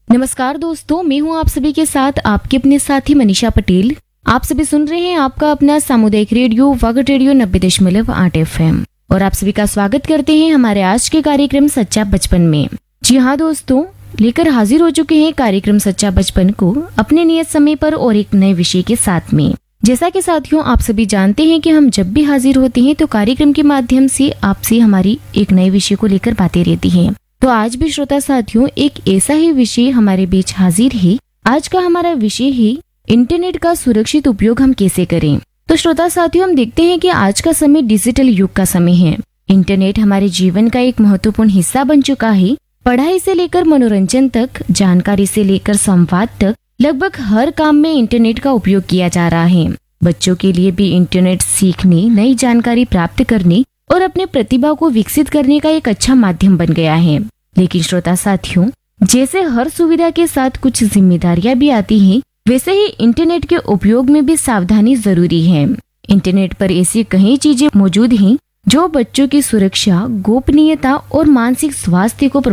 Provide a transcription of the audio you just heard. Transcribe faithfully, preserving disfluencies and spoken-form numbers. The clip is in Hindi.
नमस्कार दोस्तों, मैं हूं आप सभी के साथ आपके अपने साथी मनीषा पटेल। आप सभी सुन रहे हैं आपका अपना सामुदायिक रेडियो वगट रेडियो नब्बे दशमलव आठ एफ एम और आप सभी का स्वागत करते हैं हमारे आज के कार्यक्रम सच्चा बचपन में। जी हाँ दोस्तों, लेकर हाजिर हो चुके हैं कार्यक्रम सच्चा बचपन को अपने नियत समय पर और एक नए विषय के साथ में। जैसा कि साथियों आप सभी जानते हैं कि हम जब भी हाजिर होते हैं तो कार्यक्रम के माध्यम से आपसे हमारी एक नए विषय को लेकर बातें रहती हैं। तो आज भी श्रोता साथियों एक ऐसा ही विषय हमारे बीच हाजिर है। आज का हमारा विषय है इंटरनेट का सुरक्षित उपयोग हम कैसे करें। तो श्रोता साथियों हम देखते हैं कि आज का समय डिजिटल युग का समय है। इंटरनेट हमारे जीवन का एक महत्वपूर्ण हिस्सा बन चुका है। पढ़ाई से लेकर मनोरंजन तक, जानकारी से लेकर संवाद तक, लगभग हर काम में इंटरनेट का उपयोग किया जा रहा है। बच्चों के लिए भी इंटरनेट सीखने, नई जानकारी प्राप्त करने और अपने प्रतिभा को विकसित करने का एक अच्छा माध्यम बन गया है। लेकिन श्रोता साथियों, जैसे हर सुविधा के साथ कुछ जिम्मेदारियां भी आती हैं, वैसे ही इंटरनेट के उपयोग में भी सावधानी जरूरी है। इंटरनेट पर ऐसी कई चीजें मौजूद हैं जो बच्चों की सुरक्षा, गोपनीयता और मानसिक स्वास्थ्य को